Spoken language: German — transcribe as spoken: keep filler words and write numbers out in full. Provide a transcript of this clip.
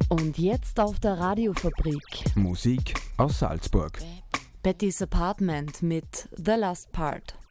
Und jetzt auf der Radiofabrik. Musik aus Salzburg. Betty's Apartment mit The Last Part.